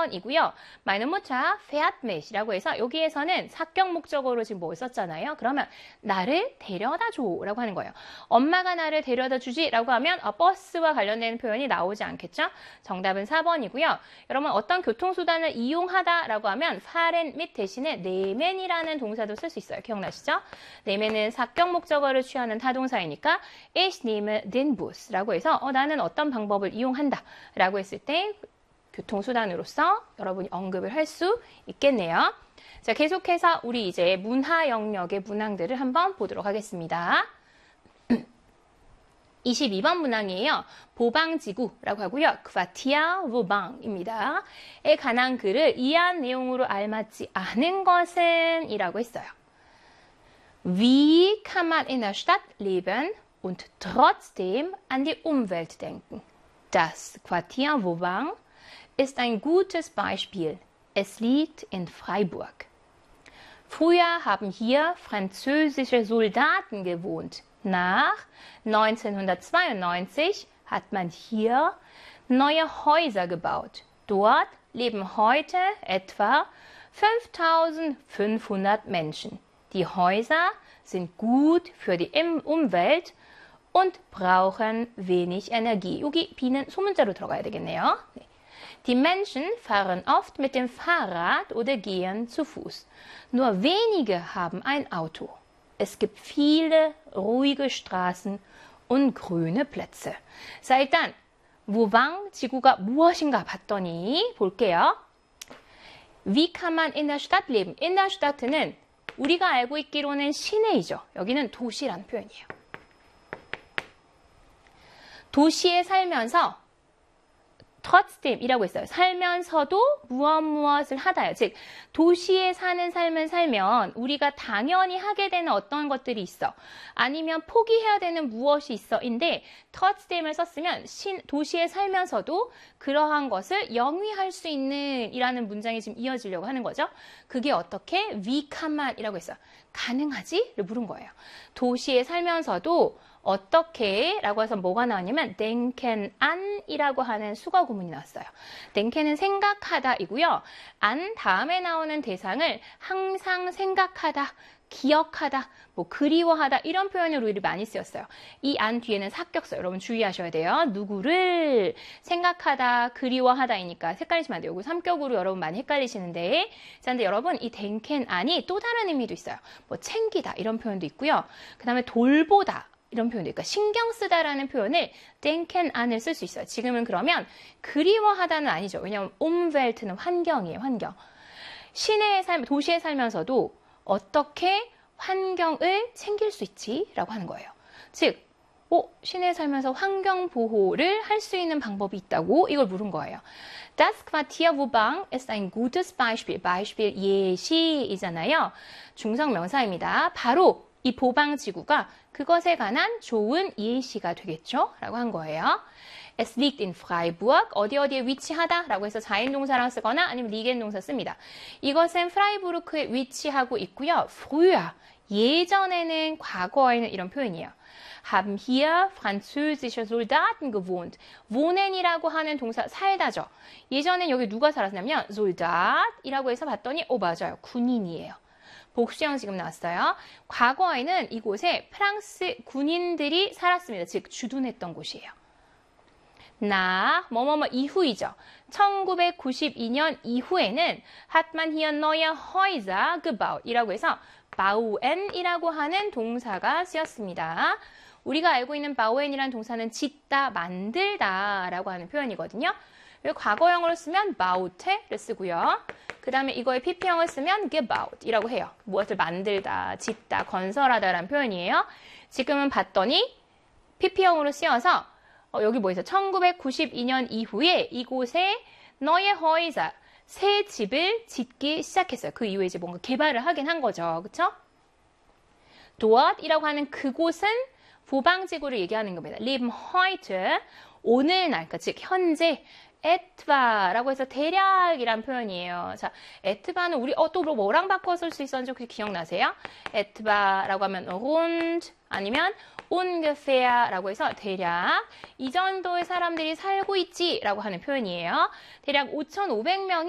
4번이고요. Meine Mutter fährt mich 라고 해서 여기에서는 사격 목적어로 지금 뭘 썼잖아요. 그러면 나를 데려다 줘라고 하는 거예요. 엄마가 나를 데려다 주지라고 하면 버스와 관련된 표현이 나오지 않겠죠? 정답은 4번이고요. 여러분 어떤 교통수단을 이용하다라고 하면 fahren mit 대신에 nehmen이라는 동사도 쓸 수 있어요. 기억나시죠? nehmen은 사격 목적어를 취하는 타동사이니까 ich nehme den Bus라고 해서 나는 어떤 방법을 이용한다 라고 했을 때 교통수단으로서 여러분이 언급을 할 수 있겠네요. 자, 계속해서 우리 이제 문화 영역의 문항들을 한번 보도록 하겠습니다. 22번 문항이에요. 보방지구라고 하고요. Quartier Vauban입니다. 에 관한 글을 이해한 내용으로 알맞지 않은 것은 이라고 했어요. Wie kann man in der Stadt leben und trotzdem an die Umwelt denken? Das Quartier Vauban ist ein gutes Beispiel. Es liegt in Freiburg. Früher haben hier französische Soldaten gewohnt. Nach 1992 hat man hier neue Häuser gebaut. Dort leben heute etwa 5500 Menschen. Die Häuser sind gut für die Umwelt und brauchen wenig Energie. 여기 B는 소문자로 들어가야 되겠네요. Die Menschen fahren oft mit dem Fahrrad oder gehen zu Fuß. Nur wenige haben ein Auto. Es gibt viele ruhige Straßen und grüne Plätze. 자, 일단 Vauban 지구가 무엇인가 봤더니 볼게요. Wie kann man in der Stadt leben? In der Stadt는 우리가 알고 있기로는 시내이죠. 여기는 도시란 표현이에요. 도시에 살면서 trotzdem이라고 했어요. 살면서도 무엇을 하다요. 즉 도시에 사는 삶을 살면 우리가 당연히 하게 되는 어떤 것들이 있어. 아니면 포기해야 되는 무엇이 있어인데 trotzdem을 썼으면 도시에 살면서도 그러한 것을 영위할 수 있는 이라는 문장이 지금 이어지려고 하는 거죠. 그게 어떻게? Wie kann man이라고 했어요. 가능하지? 를 물은 거예요. 도시에 살면서도 어떻게? 라고 해서 뭐가 나왔냐면 denken an 이라고 하는 수거 구문이 나왔어요. denken은 생각하다 이고요. an 다음에 나오는 대상을 항상 생각하다, 기억하다, 뭐 그리워하다 이런 표현으로 우리 많이 쓰였어요. 이 an 뒤에는 사격서 여러분 주의하셔야 돼요. 누구를 생각하다, 그리워하다이니까 헷갈리시면 안 돼요. 이거 3격으로 여러분 많이 헷갈리시는데 자, 근데 여러분 이 denken an이 또 다른 의미도 있어요. 뭐 챙기다 이런 표현도 있고요. 그 다음에 돌보다 이런 표현도 있고 신경 쓰다라는 표현을 denken an을 쓸 수 있어요. 지금은 그러면 그리워하다는 아니죠. 왜냐하면 umwelt는 환경이에요. 환경. 시내에 도시에 살면서도 어떻게 환경을 챙길 수 있지? 라고 하는 거예요. 즉 시내에 살면서 환경 보호를 할 수 있는 방법이 있다고 이걸 물은 거예요. Das Quartier Vauban ist ein gutes Beispiel. Beispiel 예시이잖아요. 중성명사입니다. 바로 이 보방지구가 그것에 관한 좋은 예시가 되겠죠? 라고 한 거예요. Es liegt in Freiburg. 어디에 위치하다 라고 해서 자인동사랑 쓰거나 아니면 liegen 동사 씁니다. 이것은 프라이부르크에 위치하고 있고요. früher, 예전에는, 과거에는 이런 표현이에요. Haben hier französische Soldaten gewohnt. wohnen이라고 하는 동사 살다죠. 예전엔 여기 누가 살았냐면 Soldat이라고 해서 봤더니 맞아요. 군인이에요. 복수형 지금 나왔어요. 과거에는 이곳에 프랑스 군인들이 살았습니다. 즉 주둔했던 곳이에요. 뭐뭐뭐 이후이죠. 1992년 이후에는 hat man hier neue Häuser gebaut 이라고 해서 bauen 이라고 하는 동사가 쓰였습니다. 우리가 알고 있는 bauen 이라는 동사는 짓다, 만들다 라고 하는 표현이거든요. 과거형으로 쓰면 baute를 쓰고요. 그 다음에 이거에 PP형을 쓰면 gebaut 이라고 해요. 무엇을 만들다, 짓다, 건설하다라는 표현이에요. 지금은 봤더니 PP형으로 쓰여서 여기 뭐 있어? 1992년 이후에 이곳에 neue Häuser, 새 집을 짓기 시작했어요. 그 이후에 이제 뭔가 개발을 하긴 한 거죠. 그쵸? Dort이라고 하는 그곳은 보방지구를 얘기하는 겁니다. Leben heute, 오늘날, 그러니까 즉 현재 etwa라고 해서 대략이란 표현이에요. 자, etwa는 우리 또 뭐랑 바꿔 쓸 수 있었는지 혹시 기억나세요? etwa라고 하면 rund 아니면 ungefähr라고 해서 대략 이 정도의 사람들이 살고 있지라고 하는 표현이에요. 대략 5,500명이